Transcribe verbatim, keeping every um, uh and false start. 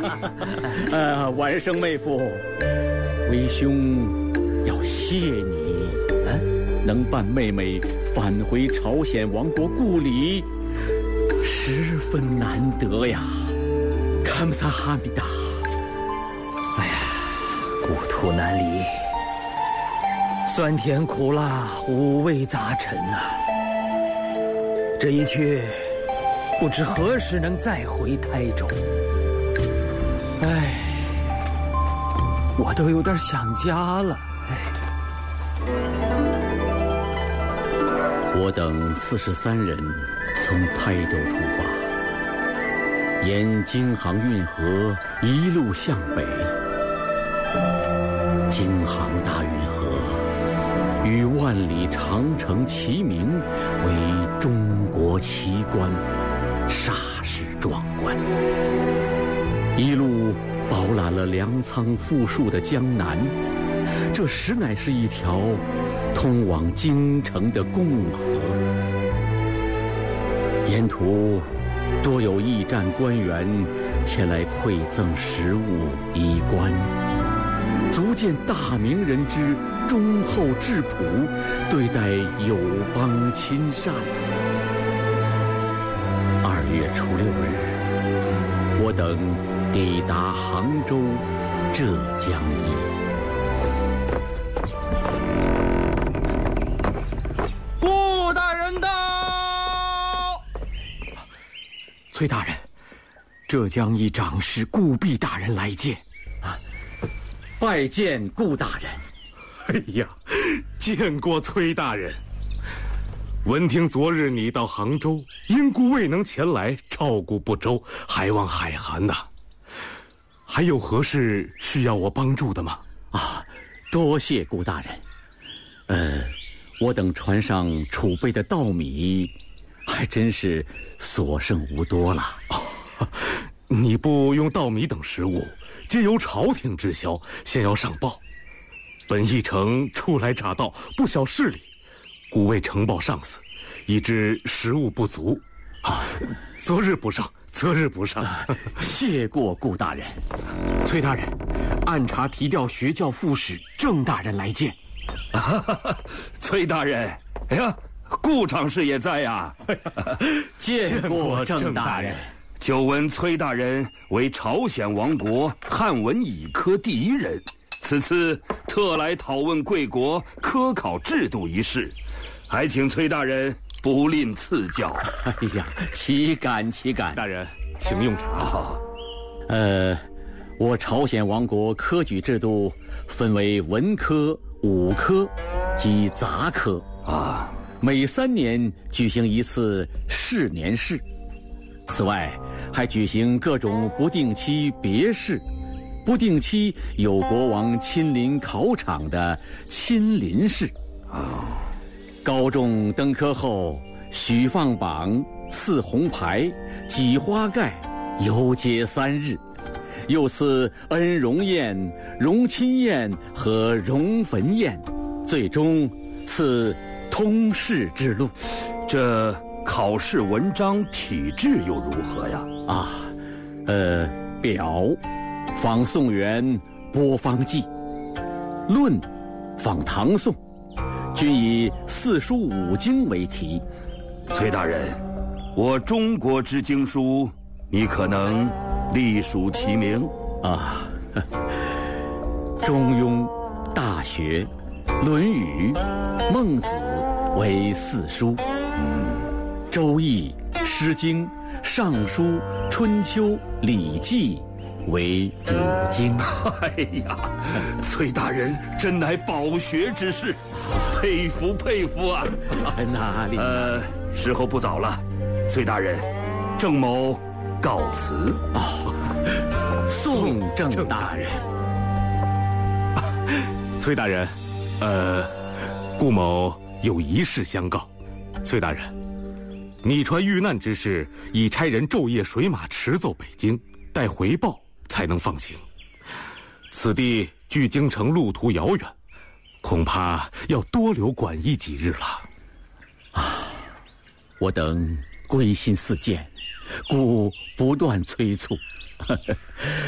呃，晚生妹夫，为兄要谢你，嗯，能伴妹妹返回朝鲜王国故里，十分难得呀。堪萨哈密达。 哎呀，故土难离，酸甜苦辣，五味杂陈呐、啊。这一去，不知何时能再回台州。哎，我都有点想家了。哎， 我等四十三人从台州出发，沿京杭运河一路向北。京杭大运河与万里长城齐名，为中国奇观，煞是壮观。一路饱览了粮仓富庶的江南，这实乃是一条通往京城的共河。沿途多有驿站官员前来馈赠食物衣冠，足见大明人之忠厚质朴，对待友邦亲善。二月初六日，我等抵达杭州浙江驿。 顾大人到！ 崔大人，浙江驿长史顾弼大人来见。 啊，拜见顾大人。 哎呀，见过崔大人。闻听昨日你到杭州，因故未能前来，照顾不周，还望海涵呐、啊。还有何事需要我帮助的吗？ 啊，多谢顾大人。呃，我等船上储备的稻米，还真是所剩无多了。 哦，你部用稻米等食物，皆由朝廷知晓，先要上报。本驿丞初来乍到，不晓事理，故未呈报上司，以致食物不足。啊，择日补上，择日补上。 啊，谢过顾大人。 崔大人，按察提调学教副使郑大人来见。 啊，崔大人，哎呀，顾长史也在呀、 啊。见过郑大人。 久闻崔大人为朝鲜王国汉文乙科第一人，此次特来讨问贵国科考制度一事，还请崔大人不吝赐教。 哎呀，岂敢岂敢！ 大人，请用茶。 啊、 呃，我朝鲜王国科举制度分为文科、武科及杂科啊， 每三年举行一次试年试，此外还举行各种不定期别试，不定期有国王亲临考场的亲临试。 啊， 高中登科后，许放榜、赐红牌、挤花盖，游街三日，又赐恩荣宴、荣亲宴和荣坟宴，最终赐通仕之路。 这考试文章体制又如何呀？ 啊，呃，表仿宋元播方记，论仿唐宋，均以四书五经为题。 崔大人，我中国之经书，你可能隶属其名啊？中庸、大学、论语、孟子为四书，嗯，周易、诗经、尚书、春秋、礼记为五经。 哎呀，崔大人真乃饱学之士，佩服佩服啊！ 哪里？ 呃，时候不早了，崔大人，郑某告辞。 哦，宋郑大人。 崔大人，呃，顾某有一事相告。崔大人，你传遇难之事，已差人昼夜水马驰奏北京，待回报才能放行。此地距京城路途遥远，恐怕要多留馆驿几日了。 啊，我等归心似箭，故不断催促。